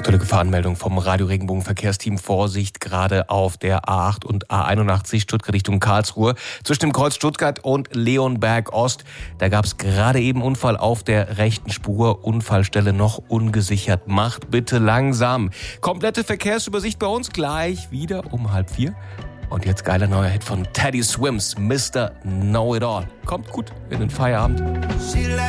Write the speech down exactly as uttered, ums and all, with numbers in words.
Aktuelle Gefahrenmeldung vom Radio Regenbogen Verkehrsteam. Vorsicht gerade auf der A acht und A einundachtzig Stuttgart Richtung Karlsruhe. Zwischen dem Kreuz Stuttgart und Leonberg Ost. Da gab es gerade eben Unfall auf der rechten Spur. Unfallstelle noch ungesichert. Macht bitte langsam. Komplette Verkehrsübersicht bei uns gleich wieder um halb vier. Und jetzt geiler neuer Hit von Teddy Swims, Mister Know-It-All. Kommt gut in den Feierabend.